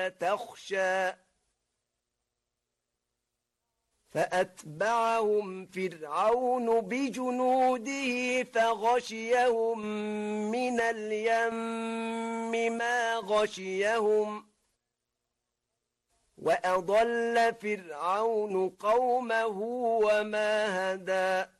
تخشى فأتبعهم فرعون بجنوده فغشيهم من اليم ما غشيهم وأضل فرعون قومه وما هدى